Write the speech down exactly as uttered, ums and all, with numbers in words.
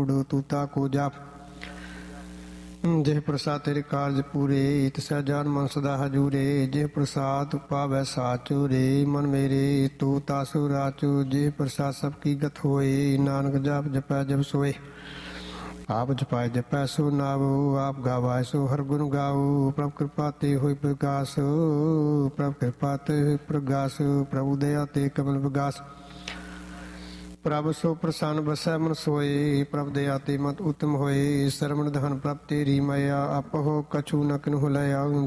ਕੂੜ ਤੂਤਾ ਕੋ ਜਾਪ। ਜਿਹ ਪ੍ਰਸਾਦ ਤੇਰੇ ਕਾਰਜ ਪੂਰੇ ਤਿਸੈ ਜਾਨ ਮਨ ਸਦਾ ਹਜੂਰੇ। ਜਿਹ ਪ੍ਰਸਾਦ ਪਾਵੈ ਸਾਚੂ ਰੇ ਮਨ ਮੇਰੇ ਤੂ ਤਾਸੂ ਰਾਚੂ। ਜਿਹ ਪ੍ਰਸਾਦ ਸਭ ਕੀ ਗਤ ਹੋਏ ਨਾਨਕ ਜਾਪ ਜਪੈ ਜਬ ਸੋਏ। ਆਪ ਜਪਾਏ ਜਪੈ ਸੋ ਨਾਵੋ ਆਪ ਗਾਵਾਏ ਸੋ ਹਰ ਗੁਣ ਗਾਓ। ਪ੍ਰਭ ਕਿਰਪਾ ਤੇ ਹੋਇ ਪ੍ਰਗਾਸ ਪ੍ਰਭ ਕਿਰਪਾ ਤੇ ਹੋਇ ਪ੍ਰਗਾਸ। ਪ੍ਰਭੂ ਦਇਆ ਤੇ ਕਮਲ ਵਿਗਾਸ। ਪ੍ਰਭ ਸੋ ਪ੍ਰਸੰਨ ਬਸੈ ਮਨ ਸੋਏ। ਪ੍ਰਭ ਦਇਆ ਤੇ ਮਤ ਉਤਮ ਹੋਏ। ਸਰਵਣ ਧਨ ਪ੍ਰਭ ਤੇਰੀ ਮਾਇਆ ਆਪਹੁ ਕਛੂ ਨ ਕਿਨਹੁ ਲਿਆ।